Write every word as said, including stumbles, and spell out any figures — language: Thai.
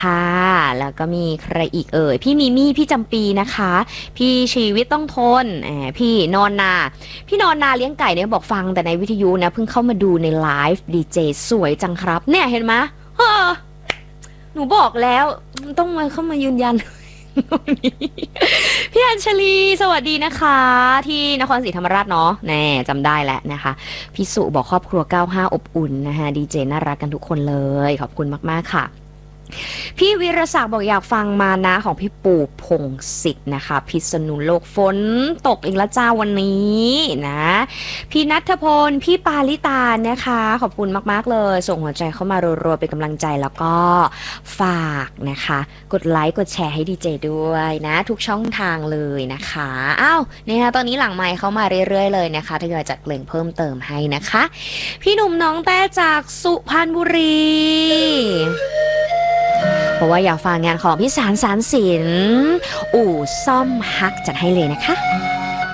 ค่ะแล้วก็มีใครอีกเอ่ยพี่มีมี่พี่จำปีนะคะพี่ชีวิตต้องทนแหมพี่นอนนาพี่นอนนาเลี้ยงไก่เนี่ยบอกฟังแต่ในวิทยุนะเพิ่งเข้ามาดูในไลฟ์ดีเจสวยจังครับเนี่ยเห็นไหมเฮ้อหนูบอกแล้วต้องมาเข้ามายืนยันพี่อัญชลีสวัสดีนะคะที่นครศรีธรรมราชเนาะแน่จำได้แล้วนะคะพี่สุบอกครอบครัวเก้าสิบห้าอบอุ่นนะคะดีเจน่ารักกันทุกคนเลยขอบคุณมากๆค่ะ พี่วีรศักดิ์บอกอยากฟังมานะของพี่ปู่พงศิษฐ์นะคะพิษณุโลกฝนตกอีกแล้วจ้าวันนี้นะพี่นัทพลพี่ปาลิตานะคะขอบคุณมากๆเลยส่งหัวใจเข้ามารัวๆเป็นกำลังใจแล้วก็ฝากนะคะกดไลค์กดแชร์ให้ดีเจด้วยนะทุกช่องทางเลยนะคะอ้าวเนี่ยตอนนี้หลังไมค์เข้ามาเรื่อยๆเลยนะคะทยอยจัดเพลงเพิ่มเติมให้นะคะพี่หนุ่มน้องแต้จากสุพรรณบุรีเพราะว่าอยากฟังงานของพี่สารสารสินอู่ซ่อมฮักจัดให้เลยนะคะ